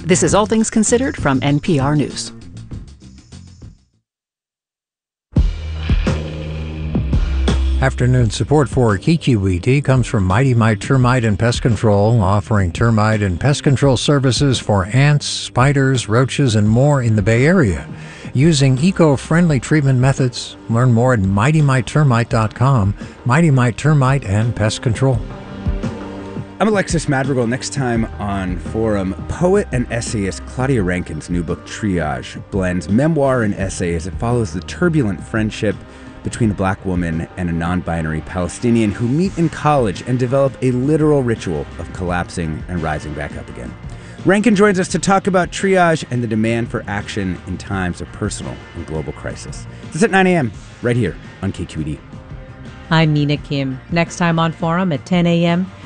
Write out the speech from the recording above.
This is All Things Considered from NPR News. Afternoon support for KQED comes from Mighty Mite Termite and Pest Control, offering termite and pest control services for ants, spiders, roaches, and more in the Bay Area. Using eco-friendly treatment methods, learn more at MightyMiteTermite.com. Mighty Mite Termite and Pest Control. I'm Alexis Madrigal. Next time on Forum, poet and essayist Claudia Rankine's new book, Triage, blends memoir and essay as it follows the turbulent friendship between a black woman and a non-binary Palestinian who meet in college and develop a literal ritual of collapsing and rising back up again. Rankine joins us to talk about Triage and the demand for action in times of personal and global crisis. This is at 9 a.m. right here on KQED. I'm Mina Kim. Next time on Forum at 10 a.m.,